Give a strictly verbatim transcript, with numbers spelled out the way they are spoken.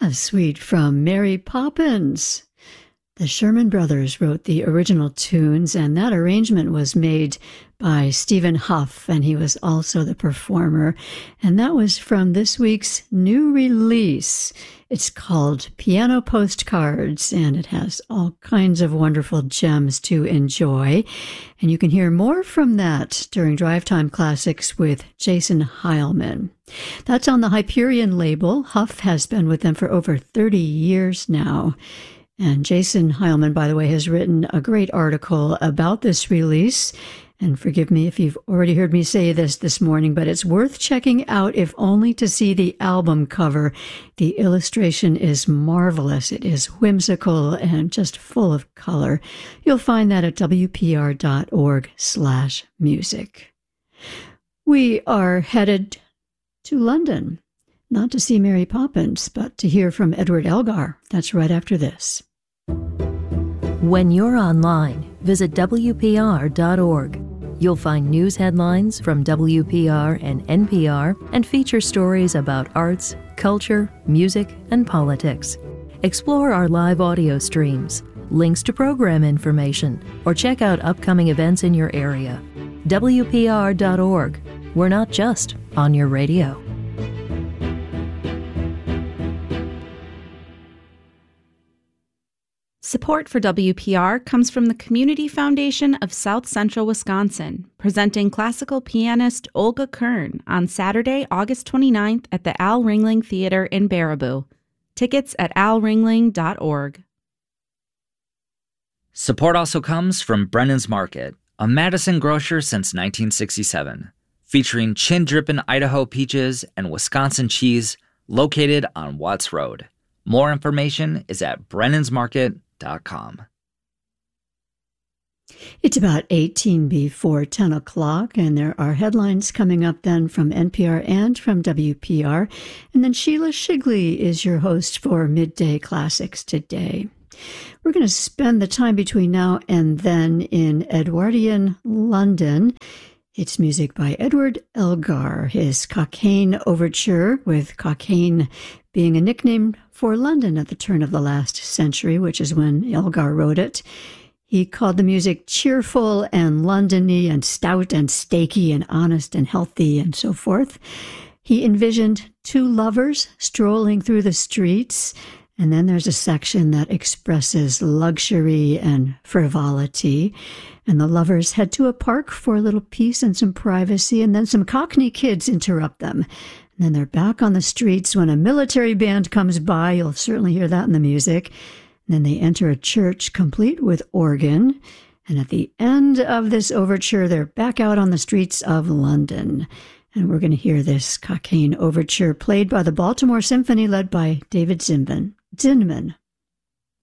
A suite from Mary Poppins. The Sherman Brothers wrote the original tunes, and that arrangement was made by Stephen Huff, and he was also the performer. And that was from this week's new release. It's called Piano Postcards, and it has all kinds of wonderful gems to enjoy. And you can hear more from that during Drive Time Classics with Jason Heilman. That's on the Hyperion label. Huff has been with them for over thirty years now. And Jason Heilman, by the way, has written a great article about this release. And forgive me if you've already heard me say this this morning, but it's worth checking out if only to see the album cover. The illustration is marvelous. It is whimsical and just full of color. You'll find that at W P R dot org slash music. We are headed to London. Not to see Mary Poppins, but to hear from Edward Elgar. That's right after this. When you're online, visit W P R dot org. You'll find news headlines from W P R and N P R and feature stories about arts, culture, music, and politics. Explore our live audio streams, links to program information, or check out upcoming events in your area. W P R dot org. We're not just on your radio. Support for W P R comes from the Community Foundation of South Central Wisconsin, presenting classical pianist Olga Kern on Saturday, August twenty-ninth at the Al Ringling Theater in Baraboo. Tickets at al ringling dot org. Support also comes from Brennan's Market, a Madison grocer since nineteen sixty-seven, featuring chin-drippin' Idaho peaches and Wisconsin cheese, located on Watts Road. More information is at brennans market dot com. It's about eighteen before ten o'clock, and there are headlines coming up then from N P R and from W P R. And then Sheila Shigley is your host for Midday Classics today. We're going to spend the time between now and then in Edwardian London. It's music by Edward Elgar, his Cockaigne Overture, with Cockaigne being a nickname for London at the turn of the last century, which is when Elgar wrote it. He called the music cheerful and Londony and stout and steaky and honest and healthy and so forth. He envisioned two lovers strolling through the streets, and then there's a section that expresses luxury and frivolity. And the lovers head to a park for a little peace and some privacy, and then some Cockney kids interrupt them. And then they're back on the streets when a military band comes by. You'll certainly hear that in the music. And then they enter a church complete with organ. And at the end of this overture, they're back out on the streets of London. And we're going to hear this Cockaigne Overture played by the Baltimore Symphony led by David Zinman. Zinman.